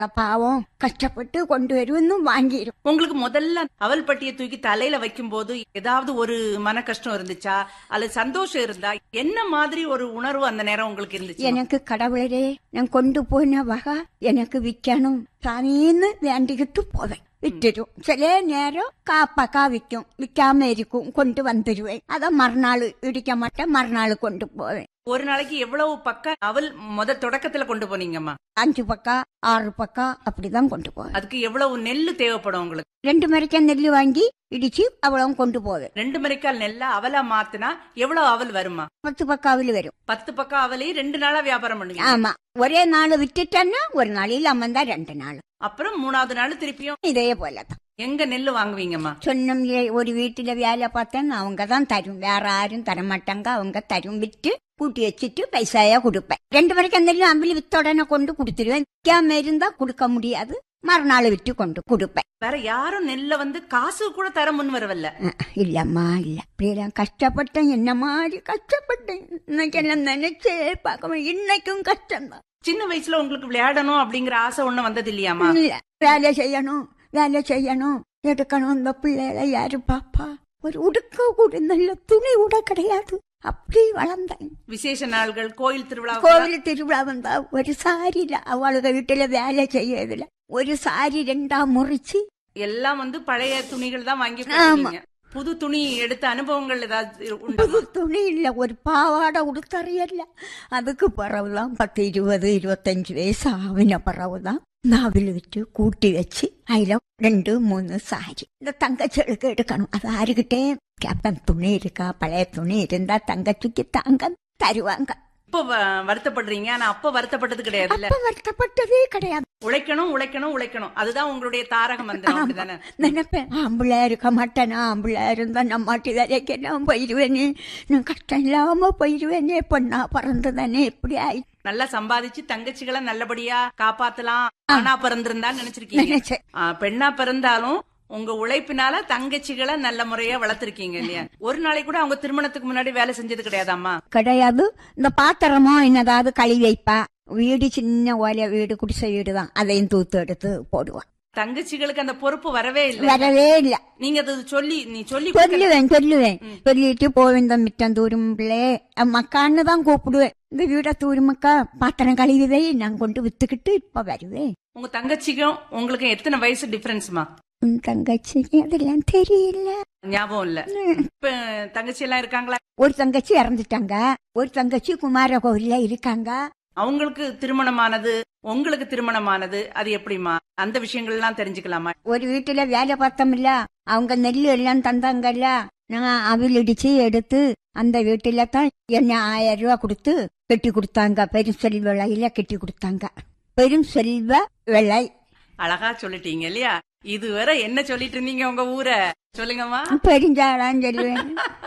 பாவம் கஷ்டப்பட்டு கொண்டு வருவதும் வாங்கிடும். உங்களுக்கு முதல்ல அவல் பட்டியை தூக்கி தலையில வைக்கும் போது ஏதாவது ஒரு மன கஷ்டம் இருந்துச்சா அல்லது சந்தோஷம் இருந்தா? என்ன மாதிரி ஒரு உணர்வு அந்த நேரம் உங்களுக்கு இருந்துச்சு? எனக்கு கடவுளரே, நான் கொண்டு போன வகை எனக்கு விற்கணும் சாமின்னு வேண்டிக்கிட்டு போவேன். விட்டுடும். சில நேரம் காப்பாக்கா விற்கும், விற்காம இருக்கும், கொண்டு வந்துடுவேன். அத மறுநாள் இடிக்க மாட்டேன், மறுநாள் கொண்டு போவேன். ஒரு நாளைக்கு எவ்வளவு பக்கம் அவல் தொடக்கத்துல கொண்டு போனீங்கம்மா? 5 பக்கா 6 பக்கா அப்படிதான் கொண்டு போவேன். அதுக்கு எவ்வளவு நெல்லு தேவைப்படும் உங்களுக்கு? 2 மரிக்காய் நெல்லு வாங்கி இடிச்சு அவ்வளவு கொண்டு போவேன். 2 மரிக்கால் நெல்ல அவலா மாத்தினா எவ்வளவு அவல் வருமா? 10 பக்கா அவல் வரும். 10 பக்கம் அவலையும் 2 நாளா வியாபாரம் பண்ணுவீங்க? ஆமா, ஒரே நாள் விட்டுட்டேன்னா ஒரு நாள் இல்லாம இருந்தா 2 நாள், அப்புறம் 3வது நாள் திருப்பியும் இதே போலதான். எங்க நெல்லு வாங்குவீங்கம்மா? சொன்னம் ஒரு வீட்டுல வேலை பார்த்தேன், அவங்க தான் தரும், வேற யாரும் தர மாட்டாங்க. அவங்க தரும், விட்டு கூட்டி வச்சுட்டு பைசாயா கொடுப்பேன். 2 மணிக்கு நெல்லு அம்பிளி வித்த உடனே கொண்டு கொடுத்துருவேன். விற்காம இருந்தா கொடுக்க முடியாது, மறுநாள் விட்டு கொண்டு கொடுப்பேன். வேற யாரும் நெல்ல காசு கூட தர முன் வரவில்ல? இல்லம்மா, இல்ல. அப்படியெல்லாம் கஷ்டப்பட்டேன், என்ன மாதிரி கஷ்டப்பட்டேன். இன்னைக்கு எல்லாம் நினைச்சே பார்க்க, இன்னைக்கும் கஷ்டம்தான். சின்ன வயசுல உங்களுக்கு விளையாடணும் அப்படிங்கிற ஆசை ஒண்ணு வந்தது இல்லையாமா? இல்ல, வேலை செய்யணும், வேலை செய்யணும், எடுக்கணும். இந்த பிள்ளைகளை யாரு பாப்பா? ஒரு உடுக்க கூட நல்ல துணி கூட கிடையாது. அப்படி வளர்ந்தேன். விசேஷ நாள்கள், கோயில் திருவிழா வந்தா ஒரு சாரி அவளுக்கு வீட்டுல வேலை செய்யறதுல ஒரு சாரி 2ஆ முறிச்சு எல்லாம் பழைய துணிகள் தான் வாங்கி. புது துணி எடுத்த அனுபவங்கள் ஏதாவது? புது துணி இல்ல, ஒரு பாவாடை உடுத்தறியல. அதுக்கு பிறகுதான் 10, 20, 25 வயசு ஆவின பிறகுதான் நாவில் விட்டு கூட்டி வச்சு அதுல 2, 3 சாரி இந்த தங்கச்சிகளுக்கு எடுக்கணும். அது யாருக்கிட்டே கேப்பன், துணி இருக்கா, பழைய துணி இருந்தா தங்கச்சிக்கு தாங்க தருவாங்க. இப்ப வருத்தப்படுறீங்க, ஆனா அப்ப வருத்தப்பட்டது கிடையாது. வருத்தப்பட்டதே கிடையாது. உழைக்கணும் உழைக்கணும் உழைக்கணும், அதுதான் உங்களுடைய தாரக மந்திரம் தானே? நினைப்பேன், ஆம்பளை இருக்க மாட்டேனா, ஆம்பளை இருந்தா நம்ம மாட்டி வேலைக்கு நான் போயிடுவேனே, நான் கஷ்டம் இல்லாம போயிடுவேனே, பொண்ணா பிறந்து தானே இப்படி ஆயி நல்லா சம்பாதிச்சு தங்கச்சிகளை நல்லபடியா காப்பாத்தலாம். ஆனா பிறந்திருந்தான்னு நினைச்சிருக்கீங்க. பெண்ணா பிறந்தாலும் உங்க உழைப்பினால தங்கச்சிகளை நல்ல முறையா வளர்த்திருக்கீங்க இல்லையா? ஒரு நாளைக்கு கூட அவங்க திருமணத்துக்கு முன்னாடி வேலை செஞ்சது கிடையாதாம்மா? கிடையாது. இந்த பாத்திரமோ என்னதாவது கழுவி வைப்பா. வீடு சின்ன ஓலை வீடு, குடிசை வீடுதான், அதையும் தூத்து எடுத்து போடுவான். தங்கச்சிகளுக்கு அந்த பொறுப்பு வரவே இல்ல. நீங்க அது சொல்லுவேன் சொல்லிட்டு போவேன். இந்த மிட்டம் தூரும் பிள்ளை மக்கான்னு தான் கூப்பிடுவேன். இந்த வீட தூருமக்கா, பாத்திரம் கழுவிதை நான் கொண்டு வித்துக்கிட்டு இப்ப வருவேன். உங்க தங்கச்சிக்கும் உங்களுக்கு எத்தனை வயசு டிஃபரன்ஸ்மா? தங்கச்சிக்கு அதெல்லாம் தெரியல, ஞாபகம் இல்ல. இப்ப தங்கச்சி எல்லாம் இருக்காங்களா? ஒரு தங்கச்சி இறந்துட்டாங்க, ஒரு தங்கச்சி குமார கோவில்ல இருக்காங்க. அவங்களுக்கு திருமணமானது, உங்களுக்கு திருமணமானது, அது எப்படிமா? அந்த விஷயங்கள் எல்லாம் தெரிஞ்சுக்கலாமா? ஒரு வீட்டுல வேலை பார்த்தோம்ல, அவங்க நெல்லு எல்லாம் தந்தாங்கல்ல, நான் அவில் இடிச்சு எடுத்து அந்த வீட்டுல தான் என்ன 1000 ரூபாய் கொடுத்து கட்டி கொடுத்தாங்க. பெரும் செல்வ விலையில கட்டி கொடுத்தாங்க. பெரும் செல்வ விலை. அழகா சொல்லிட்டீங்க இல்லையா? இதுவரை என்ன சொல்லிட்டு இருந்தீங்க உங்க ஊரை? சொல்லுங்கம்மா. பெருஞ்சாளான்னு சொல்லுவேன்.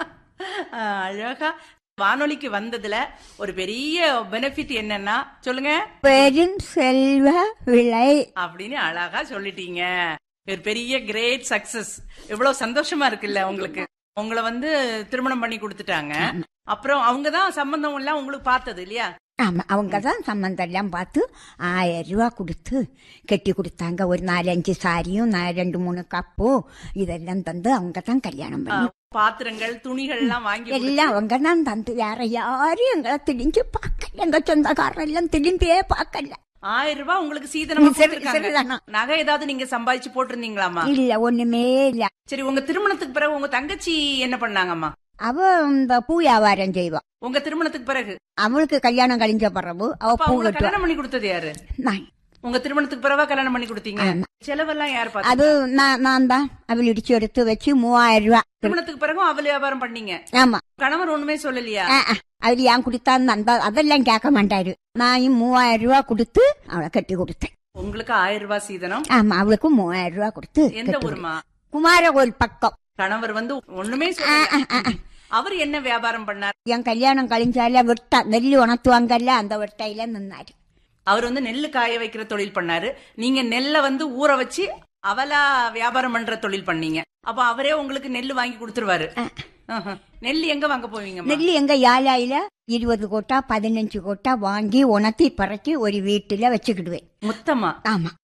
அழகா வானொலிக்கு வந்ததுல ஒரு பெரிய பெனிஃபிட் என்னன்னா சொல்லுங்க. பெரும் செல்வ விலை அப்படின்னு அழகா சொல்லிட்டீங்க. ஒரு பெரிய கிரேட் சக்சஸ். எவ்வளவு சந்தோஷமா இருக்குல்ல உங்களுக்கு? உங்களை திருமணம் பண்ணி கொடுத்துட்டாங்க. அப்புறம் அவங்கதான் சம்பந்தம் எல்லாம் உங்களுக்கு பார்த்தது இல்லையா? ஆமா, அவங்கதான் சம்பந்தம் எல்லாம் பார்த்து 1000 ரூபாய் கொடுத்து கட்டி கொடுத்தாங்க. ஒரு 4-5 சாரியும் 2-3 கப்பும் இதெல்லாம் தந்து அவங்க தான் கல்யாணம் பண்ணி, பாத்திரங்கள் துணிகள் எல்லாம் வாங்கி எல்லாம் அவங்க தான் தந்து. வேற யாரும் எங்களை திணிஞ்சு பார்க்கல, எங்க சொந்தக்காரன் எல்லாம் திரும்பியே பார்க்கல. 1000 ரூபாய் உங்களுக்கு சீதனம். நகை ஏதாவது நீங்க சம்பாதிச்சு போட்டிருந்தீங்களாமா? இல்ல, ஒண்ணுமே இல்ல. சரி, உங்க திருமணத்துக்கு பிறகு உங்க தங்கச்சி என்ன பண்ணாங்கம்மா? அவ இந்த பூ வியாபாரம் செய்வா. உங்க திருமணத்துக்கு பிறகு அவளுக்கு கல்யாணம் கழிஞ்ச பிறகு அவ பூ கல்யாணம் பண்ணி கொடுத்தது யாரு? உங்க திருமணத்துக்கு பிறகு கல்யாணம் பண்ணி கொடுத்தீங்க. செலவெல்லாம் யாரு பார்த்தா? அது நான் தான் அவள் இடிச்சு எடுத்து வச்சு 3000 ரூபாய். திருமணத்துக்கு பிறகும் அவள் வியாபாரம் பண்ணீங்க? ஆமா. கணவர் ஒண்ணுமே சொல்லலையா? அவரு ஏன் குடுத்தான்னு அதெல்லாம் கேட்க மாட்டாரு. நான் 3000 ரூபாய் கொடுத்து அவளை கட்டி கொடுத்தேன். உங்களுக்கு 1000 ரூபாய் சீதனம்? ஆமா, அவளுக்கு 3000 ரூபாய் கொடுத்து. எந்த ஊருமா? குமார கோவில் பக்கம். கணவர் ஒண்ணுமே சொல்லல. அவர் என்ன வியாபாரம் பண்ணார்? என் கல்யாணம் கழிஞ்சால வெட்ட நெல்லு உணர்த்துவாங்கல்ல, அந்த வெட்டையில நின்னாரு. அவர் நெல்லு காய வைக்கிற தொழில் பண்ணாரு. நீங்க நெல்லை ஊற வச்சு அவலா வியாபாரம் பண்ற தொழில் பண்ணீங்க. அப்ப அவரே உங்களுக்கு நெல்லு வாங்கி கொடுத்துருவாரு. நெல்லு எங்க வாங்க போவீங்க? நெல்லு எங்க யாழாயில 20 கோட்டா 15 கோட்டா வாங்கி உணர்த்தி பறக்கி ஒரு வீட்டுல வச்சுக்கிடுவேன். மொத்தமா? ஆமா.